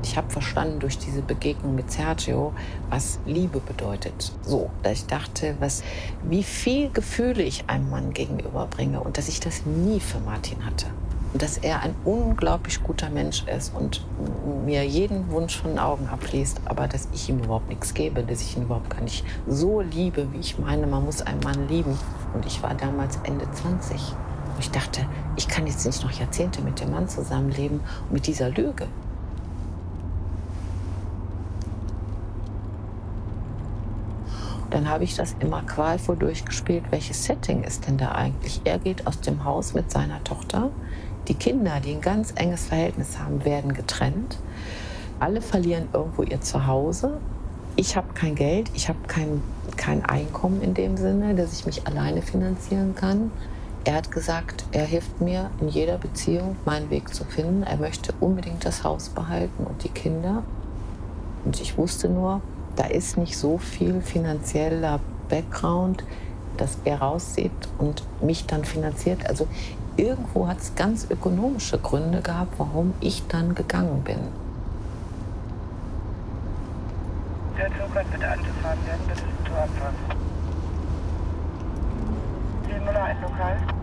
Ich habe verstanden durch diese Begegnung mit Sergio, was Liebe bedeutet. So, dass ich dachte, wie viel Gefühle ich einem Mann gegenüberbringe und dass ich das nie für Martin hatte. Und dass er ein unglaublich guter Mensch ist und mir jeden Wunsch von den Augen abliest, aber dass ich ihm überhaupt nichts gebe, dass ich ihn überhaupt gar nicht so liebe, wie ich meine, man muss einen Mann lieben. Und ich war damals Ende 20. Und ich dachte, ich kann jetzt nicht noch Jahrzehnte mit dem Mann zusammenleben und mit dieser Lüge. Dann habe ich das immer qualvoll durchgespielt, welches Setting ist denn da eigentlich? Er geht aus dem Haus mit seiner Tochter. Die Kinder, die ein ganz enges Verhältnis haben, werden getrennt. Alle verlieren irgendwo ihr Zuhause. Ich habe kein Geld, ich habe kein Einkommen in dem Sinne, dass ich mich alleine finanzieren kann. Er hat gesagt, er hilft mir in jeder Beziehung, meinen Weg zu finden. Er möchte unbedingt das Haus behalten und die Kinder. Und ich wusste nur, da ist nicht so viel finanzieller Background, dass er rauszieht und mich dann finanziert. Also irgendwo hat es ganz ökonomische Gründe gehabt, warum ich dann gegangen bin. Der Zug hat bitte angefahren werden, bitte zur Abfahrt. 701 Lokal.